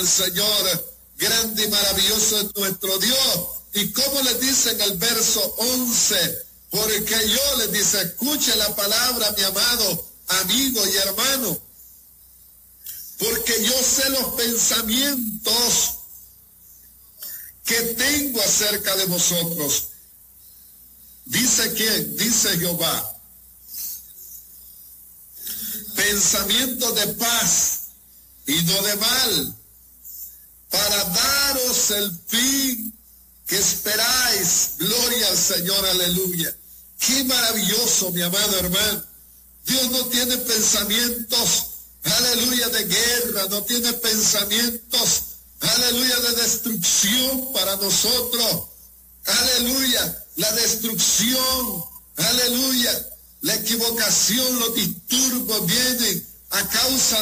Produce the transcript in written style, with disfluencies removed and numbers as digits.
el Señor, grande y maravilloso es nuestro Dios. Y como les dice en el verso 11, porque yo les dice, escuche la palabra, mi amado amigo y hermano, porque yo sé los pensamientos que tengo acerca de vosotros. ¿Dice quién? Dice Jehová. Pensamientos de paz y no de mal, para daros el fin que esperáis. Gloria al Señor, aleluya. Qué maravilloso, mi amado hermano. Dios no tiene pensamientos, aleluya, de guerra, no tiene pensamientos, aleluya, de destrucción para nosotros. Aleluya, la destrucción, aleluya, la equivocación, los disturbios vienen a causa